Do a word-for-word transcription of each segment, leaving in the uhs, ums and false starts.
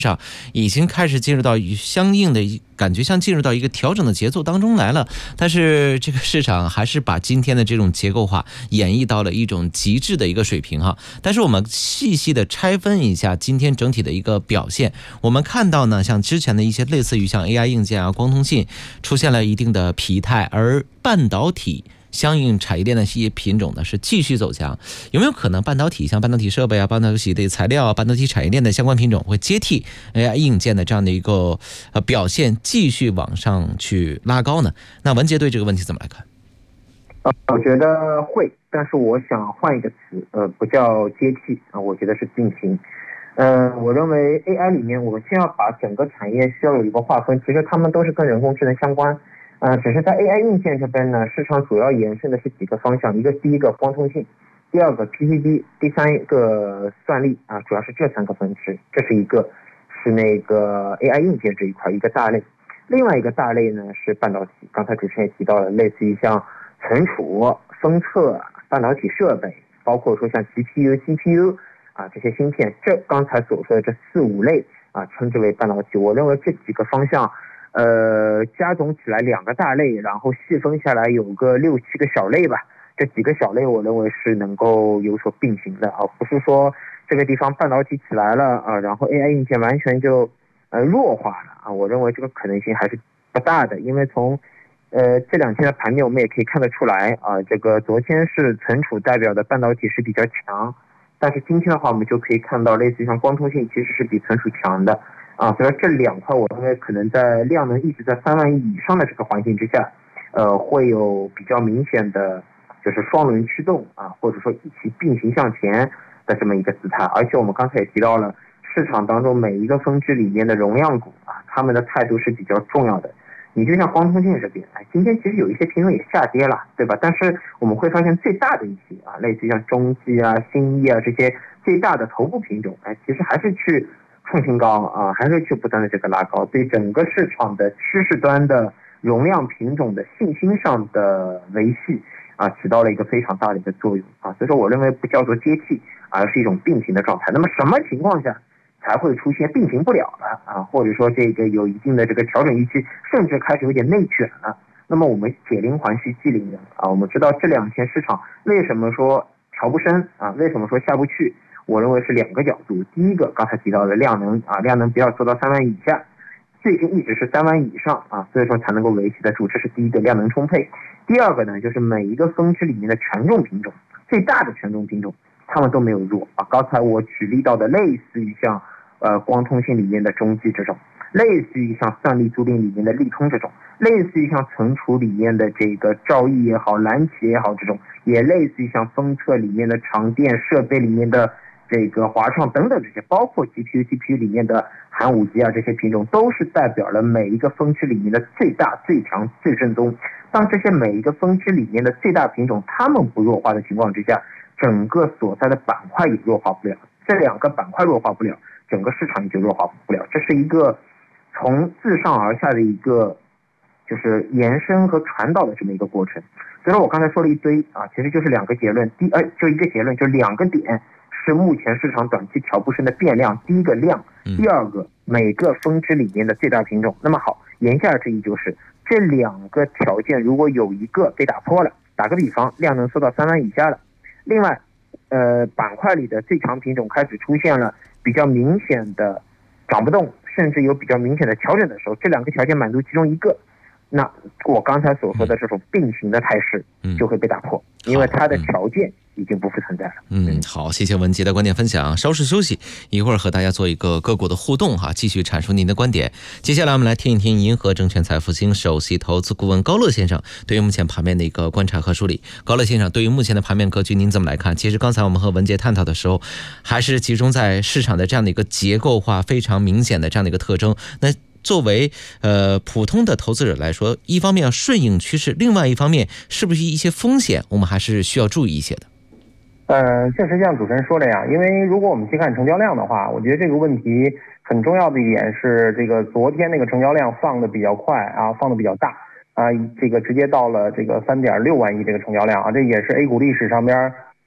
上已经开始进入到相应的感觉，像进入到一个调整的节奏当中来了。但是这个市场还是把今天的这种结构化演绎到了一种极致的一个水平哈。但是我们细细的拆分一下今天整体的一个表现，我们看到呢，像之前的一些类似于像 A I 硬件啊、光通信出现了一定的疲态，而半导体相应产业链的一些品种呢是继续走强，有没有可能半导体像半导体设备啊、半导体的材料啊、半导体产业链的相关品种会接替 A I 硬件的这样的一个呃表现，继续往上去拉高呢？那文杰对这个问题怎么来看？ 呃，我觉得会，但是我想换一个词，呃，不叫接替啊，我觉得是并行。呃，我认为 A I 里面，我们先要把整个产业需要有一个划分，其实它们都是跟人工智能相关。呃，只是在 A I 硬件这边呢，市场主要延伸的是几个方向，一个第一个光通信，第二个 P C B， 第三个算力啊，主要是这三个分支，这是一个是那个 A I 硬件这一块一个大类。另外一个大类呢是半导体，刚才主持人也提到了，类似于像存储、封测、半导体设备，包括说像 G P U、C P U 啊这些芯片，这刚才所说的这四五类啊，称之为半导体。我认为这几个方向。呃，加总起来两个大类，然后细分下来有个六七个小类吧。这几个小类我认为是能够有所并行的啊，不是说这个地方半导体起来了啊，然后 A I 硬件完全就呃弱化了啊。我认为这个可能性还是不大的，因为从呃这两天的盘面我们也可以看得出来啊，这个昨天是存储代表的半导体是比较强，但是今天的话我们就可以看到类似于像光通信其实是比存储强的。啊，所以这两块我认为可能在量能一直在三万亿以上的这个环境之下，呃，会有比较明显的，就是双轮驱动啊，或者说一起并行向前的这么一个姿态。而且我们刚才也提到了，市场当中每一个分支里面的容量股啊，他们的态度是比较重要的。你就像光通信这边，哎，今天其实有一些品种也下跌了，对吧？但是我们会发现最大的一些啊，类似于像中基啊、新亿啊这些最大的头部品种，哎，其实还是去创新高啊，还是去不断的这个拉高，对整个市场的趋势端的容量品种的信心上的维系啊，起到了一个非常大的一个作用啊。所以说我认为不叫做接替，而是一种并行的状态。那么什么情况下才会出现并行不了了啊？或者说这个有一定的这个调整预期，甚至开始有点内卷了？那么我们解铃还须系铃人啊，我们知道这两天市场为什么说调不升啊？为什么说下不去？我认为是两个角度，第一个刚才提到的量能啊，量能不要做到三万以下，最近一直是三万以上啊，所以说才能够维系得住，这是第一个量能充沛。第二个呢，就是每一个分支里面的权重品种，最大的权重品种，他们都没有弱啊。刚才我举例到的类似于像呃光通信里面的中基这种，类似于像算力租赁里面的利通这种，类似于像存储里面的这个兆易也好、蓝旗也好这种，也类似于像封测里面的长电设备里面的这个华创等等这些，包括 G P U、C P U 里面的寒武纪啊这些品种，都是代表了每一个分支里面的最大、最强、最正宗。当这些每一个分支里面的最大品种它们不弱化的情况之下，整个所在的板块也弱化不了。这两个板块弱化不了，整个市场也就弱化不了。这是一个从自上而下的一个就是延伸和传导的这么一个过程。所以说我刚才说了一堆啊，其实就是两个结论。第二就一个结论，就两个点。是目前市场短期调不升的变量，第一个量，第二个每个分支里面的最大品种。那么好，言下之意就是这两个条件如果有一个被打破了，打个比方，量能缩到三万以下了，另外呃板块里的最强品种开始出现了比较明显的涨不动，甚至有比较明显的调整的时候，这两个条件满足其中一个，那我刚才所说的这种并行的态势就会被打破，因为它的条件已经不复存在了。 嗯，好，谢谢文杰的观点分享。稍事休息，一会儿和大家做一个个股的互动哈，继续阐述您的观点。接下来我们来听一听银河证券财富兴首席投资顾问高乐先生对于目前盘面的一个观察和梳理。高乐先生，对于目前的盘面格局您怎么来看？其实刚才我们和文杰探讨的时候，还是集中在市场的这样的一个结构化非常明显的这样的一个特征。那作为呃普通的投资者来说，一方面要顺应趋势，另外一方面是不是一些风险我们还是需要注意一些的？ 呃，确实像主持人说的呀，因为如果我们去看成交量的话，我觉得这个问题很重要的一点是，这个昨天那个成交量放的比较快啊，放的比较大啊，这个直接到了这个三点六万亿这个成交量啊，这也是 A 股历史上边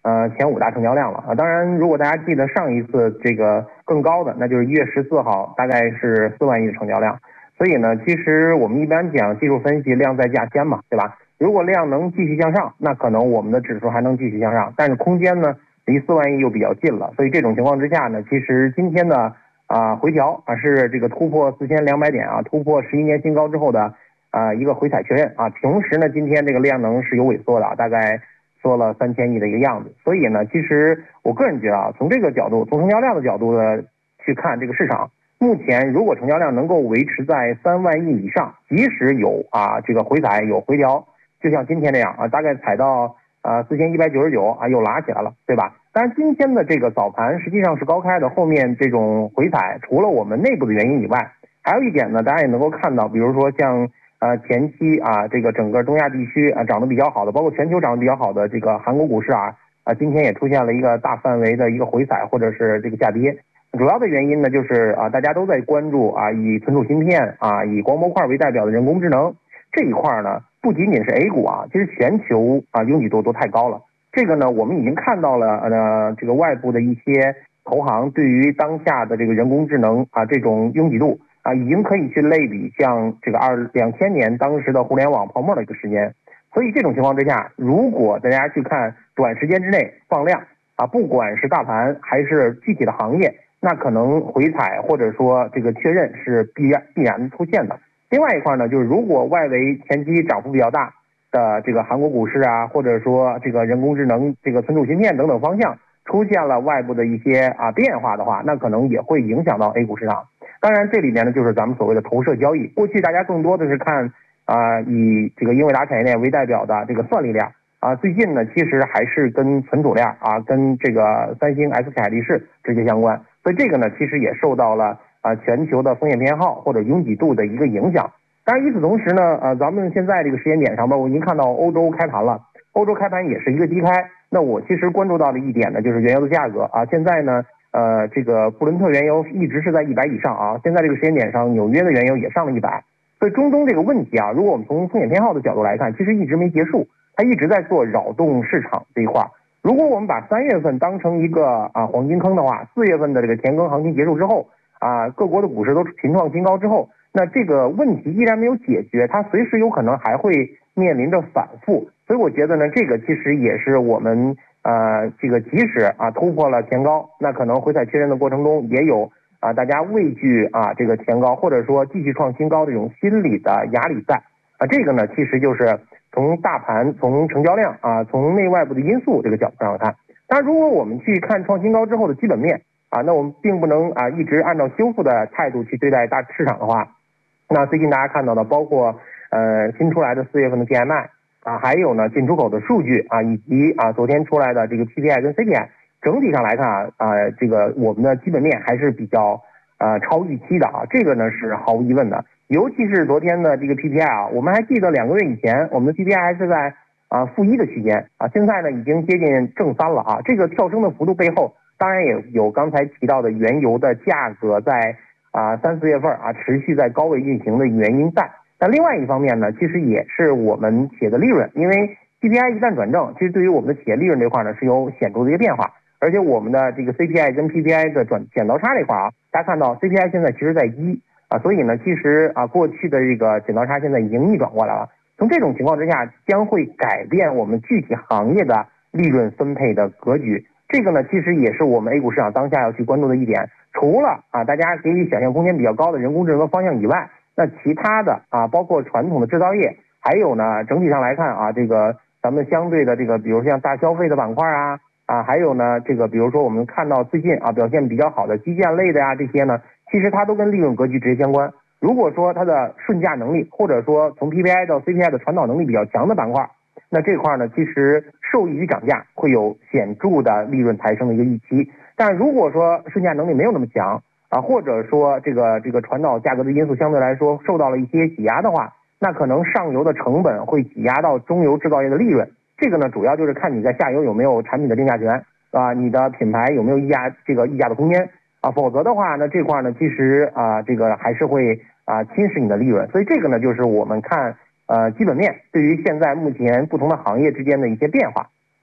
呃前五大成交量了啊。当然，如果大家记得上一次这个更高的，那就是一月十四号，大概是四万亿的成交量。所以呢，其实我们一般讲技术分析量在价先嘛，对吧？如果量能继续向上，那可能我们的指数还能继续向上，但是空间呢离四万亿又比较近了。所以这种情况之下呢，其实今天的啊回调啊是这个突破四千两百点啊，突破十一年新高之后的啊一个回踩确认啊。同时呢，今天这个量能是有萎缩的，大概缩了三千亿的一个样子。所以呢，其实我个人觉得啊，从这个角度，从成交量的角度呢去看这个市场。目前如果成交量能够维持在三万亿以上，即使有啊这个回踩有回调，就像今天这样啊，大概踩到啊四千一百九十九啊又拉起来了，对吧？当然今天的这个早盘实际上是高开的，后面这种回踩除了我们内部的原因以外，还有一点呢，大家也能够看到，比如说像呃前期啊这个整个东亚地区啊涨得比较好的，包括全球涨得比较好的这个韩国股市啊啊今天也出现了一个大范围的一个回踩或者是这个下跌。主要的原因呢，就是啊，大家都在关注啊，以存储芯片啊，以光模块为代表的人工智能这一块呢，不仅仅是 A 股啊，其实全球啊拥挤度都太高了。这个呢，我们已经看到了呃，这个外部的一些投行对于当下的这个人工智能啊这种拥挤度啊，已经可以去类比像这个二两千年当时的互联网泡沫的一个时间。所以这种情况之下，如果大家去看短时间之内放量啊，不管是大盘还是具体的行业，那可能回踩或者说这个确认是必然必然出现的。另外一块呢，就是如果外围前期涨幅比较大的这个韩国股市啊，或者说这个人工智能、这个存储芯片等等方向出现了外部的一些啊变化的话，那可能也会影响到 A 股市场。当然，这里面呢就是咱们所谓的投射交易。过去大家更多的是看啊以这个英伟达产业链为代表的这个算力量啊，最近呢其实还是跟存储量啊，跟这个三星、S K 海力士直接相关。所以这个呢，其实也受到了啊全球的风险偏好或者拥挤度的一个影响。当然，与此同时呢，呃，咱们现在这个时间点上吧，我已经看到欧洲开盘了，欧洲开盘也是一个低开。那我其实关注到的一点呢，就是原油的价格啊，现在呢，呃，这个布伦特原油一直是在一百以上啊，现在这个时间点上，纽约的原油也上了一百。所以中东这个问题啊，如果我们从风险偏好的角度来看，其实一直没结束，它一直在做扰动市场这一块。如果我们把三月份当成一个啊黄金坑的话，四月份的这个田耕行情结束之后啊，各国的股市都频创新高之后，那这个问题依然没有解决，它随时有可能还会面临着反复。所以我觉得呢，这个其实也是我们呃这个即使啊突破了前高，那可能回踩确认的过程中也有啊大家畏惧啊这个前高或者说继续创新高的这种心理的压力在啊，这个呢其实就是从大盘、从成交量啊、从内外部的因素这个角度上看。当然，如果我们去看创新高之后的基本面啊，那我们并不能啊一直按照修复的态度去对待大市场的话，那最近大家看到的，包括呃新出来的四月份的 P M I 啊，还有呢进出口的数据啊，以及啊昨天出来的这个 P P I 跟 C P I， 整体上来看啊啊这个我们的基本面还是比较呃超预期的啊，这个呢是毫无疑问的。尤其是昨天的这个 P P I 啊，我们还记得两个月以前我们的 P P I 还是在啊负一的区间啊，现在呢已经接近正三了啊。这个跳升的幅度背后，当然也有刚才提到的原油的价格在啊三四月份啊持续在高位运行的原因在。但另外一方面呢，其实也是我们企业的利润，因为 P P I 一旦转正，其实对于我们的企业利润这块呢是有显著的一个变化。而且我们的这个 C P I 跟 P P I 的转剪刀差这块啊，大家看到 C P I 现在其实在一。啊，所以呢，其实啊，过去的这个剪刀差现在已经逆转过来了。从这种情况之下，将会改变我们具体行业的利润分配的格局。这个呢，其实也是我们 A 股市场当下要去关注的一点。除了啊，大家给予想象空间比较高的人工智能方向以外，那其他的啊，包括传统的制造业，还有呢，整体上来看啊，这个咱们相对的这个，比如像大消费的板块啊，啊，还有呢，这个比如说我们看到最近啊表现比较好的基建类的呀、啊、这些呢。其实它都跟利润格局直接相关。如果说它的顺价能力，或者说从 P P I 到 C P I 的传导能力比较强的板块，那这块呢，其实受益于涨价，会有显著的利润抬升的一个预期。但如果说顺价能力没有那么强啊，或者说这个这个传导价格的因素相对来说受到了一些挤压的话，那可能上游的成本会挤压到中游制造业的利润。这个呢，主要就是看你在下游有没有产品的定价权啊，你的品牌有没有溢价这个溢价的空间。啊，否则的话呢，这块呢，其实啊，这个还是会啊侵蚀你的利润。所以这个呢，就是我们看呃基本面对于现在目前不同的行业之间的一些变化。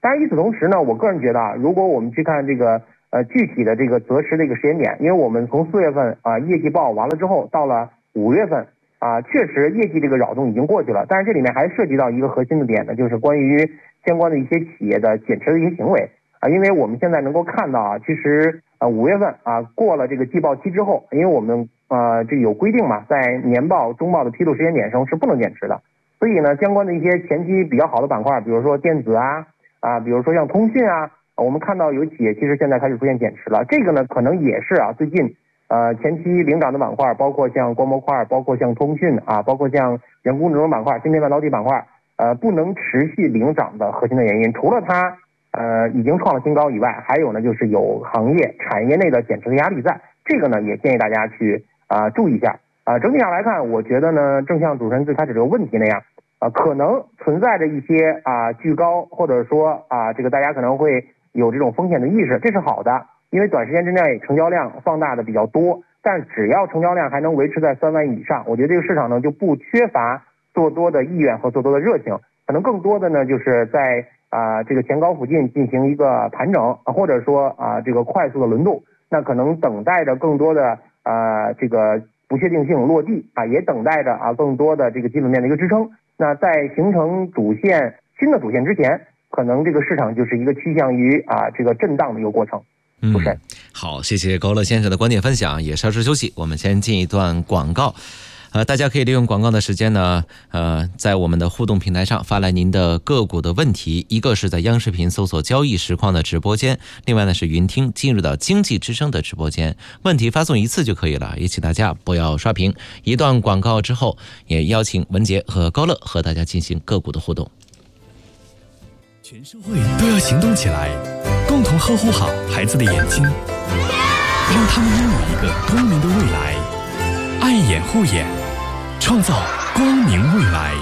当然，与此同时呢，我个人觉得啊，如果我们去看这个呃具体的这个择时的一个时间点，因为我们从四月份啊、呃、业绩报完了之后，到了五月份啊、呃，确实业绩这个扰动已经过去了，但是这里面还涉及到一个核心的点呢，就是关于相关的一些企业的减持的一些行为啊，因为我们现在能够看到啊，其实啊五月份啊过了这个季报期之后，因为我们呃这个有规定嘛，在年报、中报的披露时间点上是不能减持的，所以呢，相关的一些前期比较好的板块，比如说电子啊。啊，比如说像通讯啊，我们看到有企业其实现在开始出现减持了，这个呢可能也是啊最近呃前期领涨的板块，包括像光模块，包括像通讯啊，包括像人工智能板块、芯片半导体板块，呃不能持续领涨的核心的原因，除了它呃已经创了新高以外，还有呢就是有行业产业内的减持的压力在，这个呢也建议大家去啊、呃、注意一下啊、呃。整体上来看，我觉得呢，正像主持人最开始这个问题那样。啊，可能存在着一些啊巨高，或者说啊这个大家可能会有这种风险的意识，这是好的，因为短时间之内成交量放大的比较多，但只要成交量还能维持在三万以上，我觉得这个市场呢就不缺乏做多的意愿和做多的热情，可能更多的呢就是在啊这个前高附近进行一个盘整，或者说啊这个快速的轮动，那可能等待着更多的啊这个不确定性落地啊，也等待着啊更多的这个基本面的一个支撑。那在形成主线新的主线之前，可能这个市场就是一个趋向于啊这个震荡的一个过程。 嗯，好，谢谢高乐先生的观点分享，也稍事休息，我们先进一段广告。呃，大家可以利用广告的时间呢，呃，在我们的互动平台上发来您的个股的问题，一个是在央视频搜索交易实况的直播间，另外呢是云听进入到经济之声的直播间，问题发送一次就可以了，也请大家不要刷屏。一段广告之后，也邀请文杰和高乐和大家进行个股的互动。 全社会都要行动起来，共同呵护好孩子的眼睛，让他们拥有一个光明的未来。爱眼护眼，创造光明未来。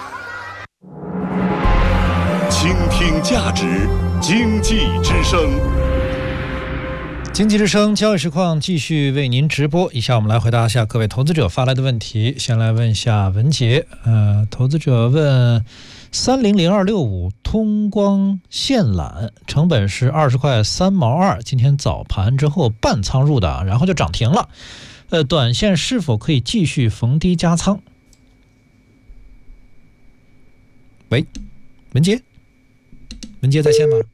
倾听价值，经济之声。 经济之声交易实况继续为您直播。以下我们来回答一下各位投资者发来的问题。先来问一下文杰，呃，投资者问三零零二六五通光线缆，成本是二十块三毛二，今天早盘之后半仓入的，然后就涨停了。呃，短线是否可以继续逢低加仓？喂，文杰，文杰在线吗？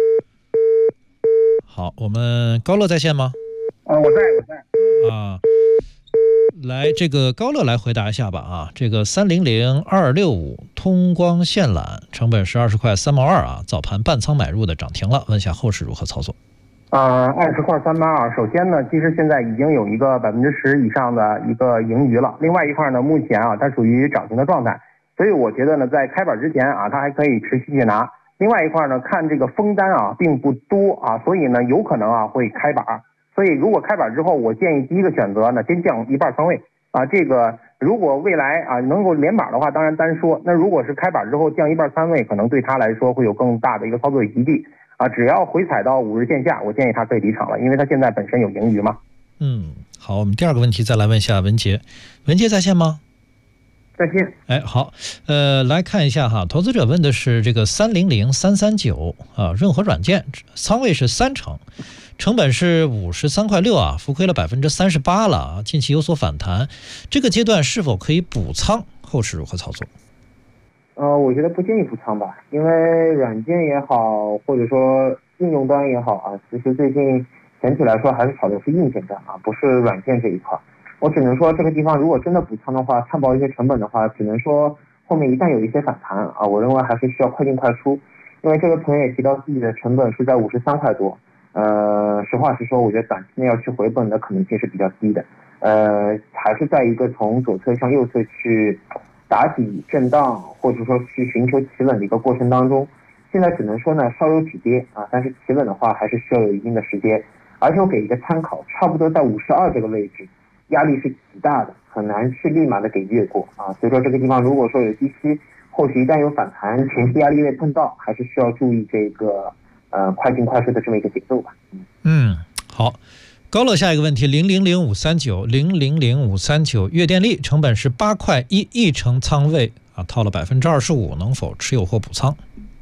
好，我们高乐在线吗？ 啊，我在，我在。 啊，来，这个高乐来回答一下吧。啊，这个三零零二六五通光线缆，成本是二十块三毛二啊，早盘半仓买入的，涨停了，问一下后市如何操作？ 呃，二十块三毛二，首先呢，其实现在已经有一个百分之十以上的一个盈余了。另外一块呢，目前啊，它属于涨停的状态，所以我觉得呢，在开板之前啊，它还可以持续去拿。另外一块呢，看这个封单啊，并不多啊，所以呢，有可能啊会开板。所以如果开板之后，我建议第一个选择呢，先降一半仓位啊。这个如果未来啊能够连板的话，当然单说；那如果是开板之后降一半仓位，可能对他来说会有更大的一个操作余地。啊，只要回踩到五日线下，我建议他可以离场了，因为他现在本身有盈余嘛。 嗯，好，我们第二个问题再来问一下文杰，文杰在线吗？ 在线。 哎，好，呃，来看一下哈，投资者问的是这个三零零三三九啊，润和软件，仓位是三成，成本是五十三块六啊，浮亏了百分之三十八了啊，近期有所反弹，这个阶段是否可以补仓？后市如何操作？ 呃，我觉得不建议补仓吧，因为软件也好，或者说应用端也好啊，其实最近整体来说还是炒的是硬件端啊，不是软件这一块。我只能说这个地方如果真的补仓的话，摊薄一些成本的话，只能说后面一旦有一些反弹啊，我认为还是需要快进快出。因为这个朋友也提到自己的成本是在五十三块多，呃，实话实说，我觉得短期内要去回本的可能性是比较低的，呃，还是在一个从左侧向右侧去打底震荡，或者说去寻求企稳的一个过程当中，现在只能说呢稍有止跌啊，但是企稳的话还是需要有一定的时间。而且我给一个参考，差不多在五十二这个位置，压力是极大的，很难去立马的给越过啊。所以说这个地方如果说有低吸，后续一旦有反弹，前期压力越碰到，还是需要注意这个呃快进快出的这么一个节奏吧。 嗯嗯，好。高乐下一个问题，零零零五三九零零零五三九粤电力，成本是八块一，一成仓位啊，套了百分之二十五，能否持有或补仓？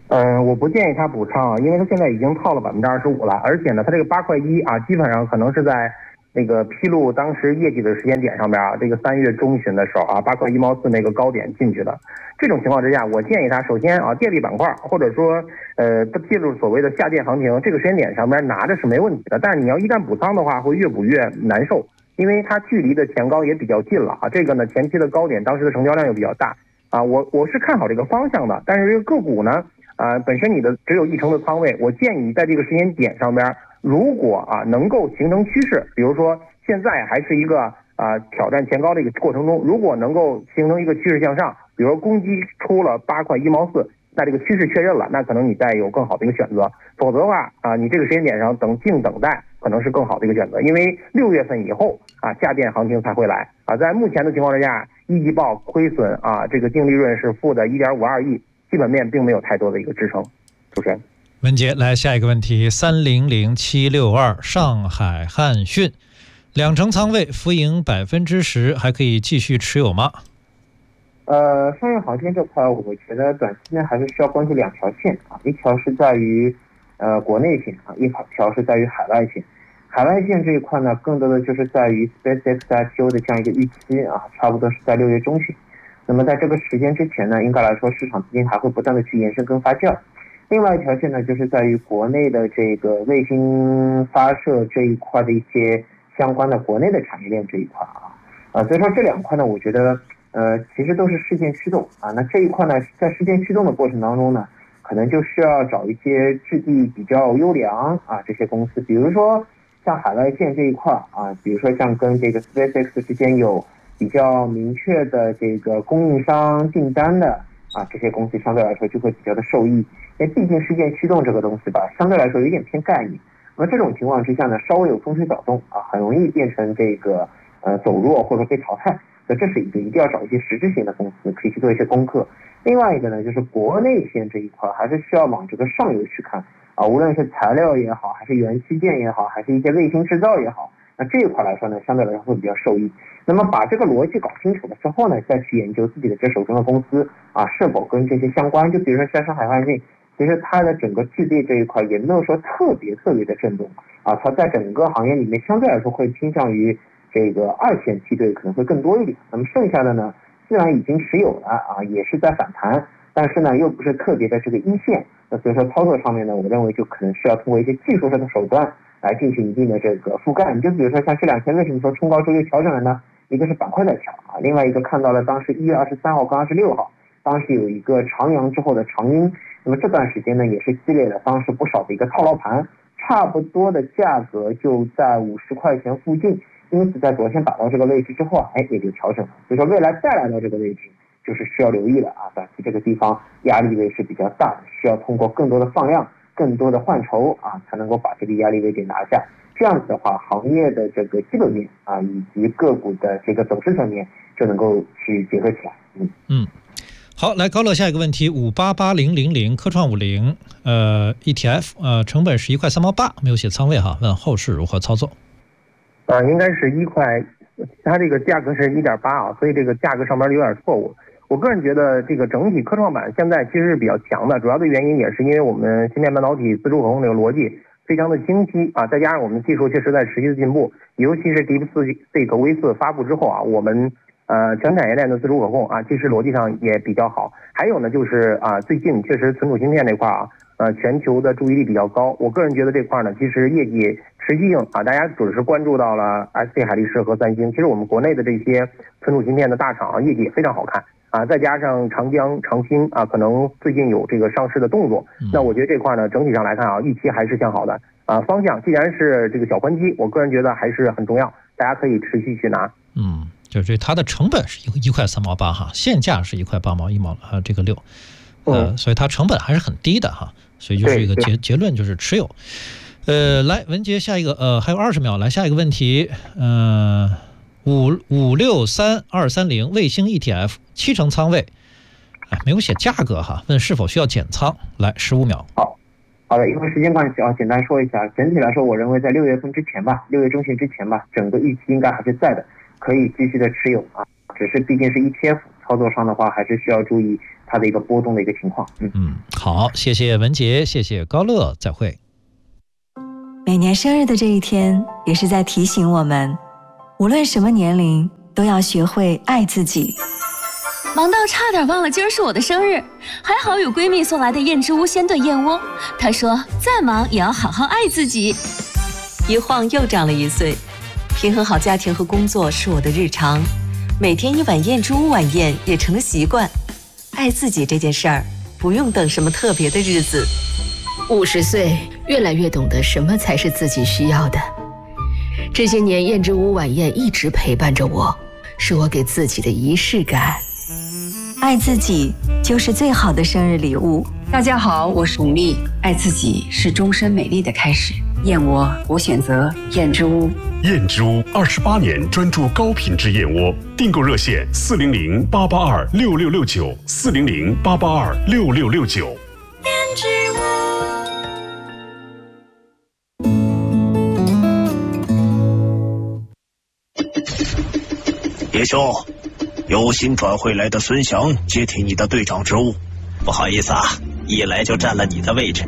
嗯，我不建议他补仓啊，因为他现在已经套了百分之二十五了，而且呢，他这个八块一啊，基本上可能是在那个披露当时业绩的时间点上边啊，这个三月中旬的时候啊，八块一毛四那个高点进去的。这种情况之下，我建议他首先啊，电力板块或者说呃介入所谓的下电行情，这个时间点上边拿着是没问题的。但是你要一旦补仓的话，会越补越难受，因为它距离的前高也比较近了啊。这个呢，前期的高点当时的成交量又比较大啊，我我是看好这个方向的，但是这个个股呢。啊，本身你的只有一成的仓位，我建议在这个时间点上边，如果啊能够形成趋势，比如说现在还是一个啊挑战前高的一个过程中，如果能够形成一个趋势向上，比如攻击出了八块一毛四，那这个趋势确认了，那可能你再有更好的一个选择。否则的话啊，你这个时间点上等静等待，可能是更好的一个选择，因为六月份以后啊下电行情才会来啊。在目前的情况之下，一季报亏损啊，这个净利润是负的一点五二亿。基本面并没有太多的一个支撑。主持人文杰，来下一个问题：三零零七六二上海汉讯，两成仓位，浮盈百分之十，还可以继续持有吗？ 呃，商业航天这块，我觉得短期内还是需要关注两条线啊，一条是在于呃国内线啊，一条是在于海外线。海外线这一块呢，更多的就是在于 SpaceX I P O 的这样一个预期啊，差不多是在六月中旬。那么在这个时间之前呢，应该来说市场资金还会不断的去延伸跟发酵。另外一条线呢，就是在于国内的这个卫星发射这一块的一些相关的国内的产业链这一块啊，啊，所以说这两块呢，我觉得呃其实都是事件驱动啊。那这一块呢，在事件驱动的过程当中呢，可能就需要找一些质地比较优良啊这些公司，比如说像海外线这一块啊，比如说像跟这个 SpaceX 之间有比较明确的这个供应商订单的啊，这些公司相对来说就会比较的受益，因为毕竟事件驱动这个东西吧，相对来说有点偏概念。那么这种情况之下呢，稍微有风吹草动啊，很容易变成这个呃走弱或者被淘汰。所以这是一个一定要找一些实质性的公司，可以去做一些功课。另外一个呢，就是国内线这一块还是需要往这个上游去看啊，无论是材料也好，还是元器件也好，还是一些卫星制造也好。那这一块来说呢，相对来说会比较受益。那么把这个逻辑搞清楚了之后呢，再去研究自己的这手中的公司啊，是否跟这些相关。就比如说像上海汉讯，其实它的整个质地这一块也没有说特别特别的震动啊，它在整个行业里面相对来说会倾向于这个二线梯队可能会更多一点。那么剩下的呢，虽然已经持有了啊，也是在反弹，但是呢又不是特别的这个一线。那所以说操作上面呢，我认为就可能需要通过一些技术上的手段来进行一定的这个覆盖。你就比如说像这两天为什么说冲高周又调整了呢？一个是板块在调啊，另外一个看到了当时一月二十三号跟二十六号，当时有一个长阳之后的长阴，那么这段时间呢也是积累了当时不少的一个套牢盘，差不多的价格就在五十块钱附近，因此在昨天打到这个位置之后啊，哎也就调整了。所以说未来再来到这个位置，就是需要留意了啊，短期这个地方压力位是比较大的，需要通过更多的放量、更多的换筹啊，才能够把这个压力位给拿下。这样子的话，行业的这个基本面啊，以及个股的这个走势层面就能够去结合起来。嗯嗯，好，来高乐下一个问题，五八八零零零科创五零呃 E T F 呃成本是一块三毛八，没有写仓位哈，问后市如何操作？ 呃，应该是一块，它这个价格是一点八啊，所以这个价格上面有点错误。我个人觉得这个整体科创板现在其实是比较强的，主要的原因也是因为我们芯片半导体自主可控这个逻辑非常的清晰啊，再加上我们技术确实在持续的进步，尤其是 DeepSeek V 四发布之后啊，我们呃全产业链的自主可控啊，其实逻辑上也比较好。还有呢，就是啊最近确实存储芯片这块啊，呃全球的注意力比较高。我个人觉得这块呢，其实业绩持续性啊，大家只是关注到了 S K 海力士和三星，其实我们国内的这些存储芯片的大厂啊，业绩也非常好看。啊，再加上长江、长兴啊，可能最近有这个上市的动作，那我觉得这块呢，整体上来看啊，预期还是向好的啊。方向既然是这个小宽基，我个人觉得还是很重要，大家可以持续去拿。 嗯，就是它的成本是一一块三毛八哈，现价是一块八毛一毛啊，这个六，呃、嗯，所以它成本还是很低的哈，所以就是一个结结论就是持有。呃，来文杰下一个呃还有二十秒，来下一个问题，嗯、呃。五五六三二三零卫星 E T F 七成仓位，哎，没有写价格哈，问是否需要减仓？来，十五秒。 好，好的，因为时间关系啊，简单说一下，整体来说，我认为在六月份之前吧，六月中旬之前吧，整个预期应该还是在的，可以继续的持有啊。只是毕竟是 E T F 操作上的话，还是需要注意它的一个波动的一个情况。嗯嗯，好，谢谢文杰，谢谢高乐，再会。 每年生日的这一天，也是在提醒我们，无论什么年龄，都要学会爱自己。 忙到差点忘了今儿是我的生日，还好有闺蜜送来的燕之屋鲜炖燕窝。她说再忙也要好好爱自己。 一晃又长了一岁，平衡好家庭和工作是我的日常，每天一碗燕之屋晚宴也成了习惯。爱自己这件事儿，不用等什么特别的日子。 五十岁，越来越懂得什么才是自己需要的。这些年，燕之屋晚宴一直陪伴着我，是我给自己的仪式感。 爱自己就是最好的生日礼物。 大家好，我是巩俐。爱自己是终身美丽的开始。燕窝，我选择燕之屋。 燕之屋二十八年专注高品质燕窝，订购热线四零零八八二六六六九四零零八八二六六六九。 燕之屋。 叶兄，有新转会来的孙翔接替你的队长职务。 不好意思啊，一来就占了你的位置。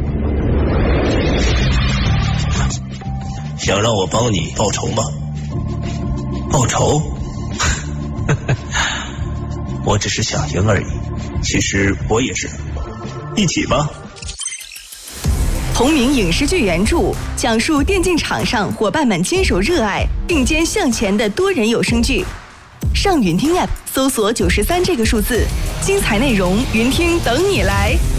想让我帮你报仇吗？报仇？我只是想赢而已。其实我也是。一起吧。 同名影视剧原著，讲述电竞场上伙伴们坚守热爱、并肩向前的多人有声剧。上云听 App 搜索九十三这个数字，精彩内容云听等你来。